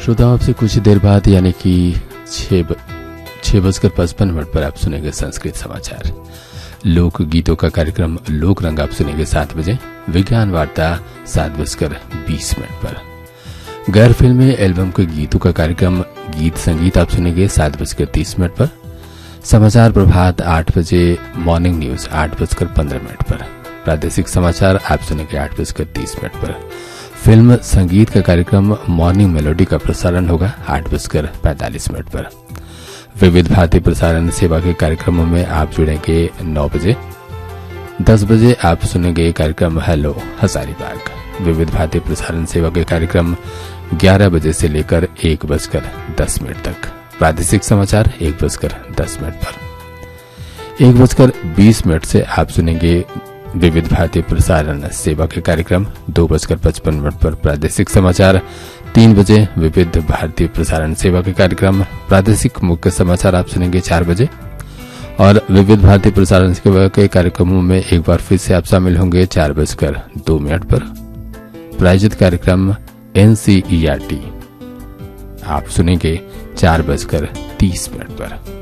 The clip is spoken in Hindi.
श्रोताओं, आपसे कुछ देर बाद यानी कि 6:55 पर आप सुनेंगे संस्कृत समाचार। लोक गीतों का कार्यक्रम लोक रंग आप सुनेंगे 7 बजे। विज्ञान वार्ता 7:20 पर। गैर फिल्मी एल्बम के गीतों का कार्यक्रम गीत संगीत आप सुनेंगे 7:30 पर। समाचार प्रभात 8 बजे। मॉर्निंग न्यूज 8:15 पर। प्रादेशिक समाचार आप सुनेंगे 8:30 पर। फिल्म संगीत का कार्यक्रम मॉर्निंग मेलोडी का प्रसारण होगा 8:45 पर। विविध भारती प्रसारण सेवा के कार्यक्रमों में आप जुड़ेंगे 9 बजे। 10 बजे आप सुनेंगे कार्यक्रम हेलो हजारीबाग। विविध भारती प्रसारण सेवा के कार्यक्रम 11 बजे से लेकर 1:10 तक। प्रादेशिक समाचार 1:10 पर। 1:20 से आप सुनेंगे विविध भारतीय प्रसारण सेवा के कार्यक्रम 2:55 पर। प्रादेशिक समाचार 3 बजे। विविध भारतीय प्रसारण सेवा के कार्यक्रम प्रादेशिक मुख्य समाचार आप सुनेंगे 4 बजे। और विविध भारतीय प्रसारण सेवा के कार्यक्रमों में एक बार फिर से आप शामिल होंगे 4:02 पर। प्रायोजित कार्यक्रम NCERT आप सुनेंगे 4:30 पर।